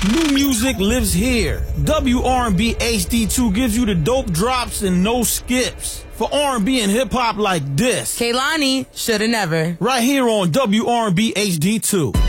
New music lives here. WR&B HD2 gives you the dope drops and no skips. For R&B and hip-hop like this. Kehlani, shoulda never. Right here on WR&B HD2.